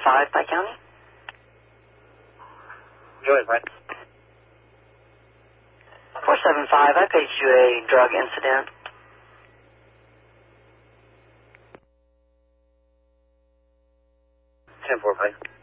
475 Pike County. Go ahead, Frank. 475, I paged you a drug incident. 10-4, Pike.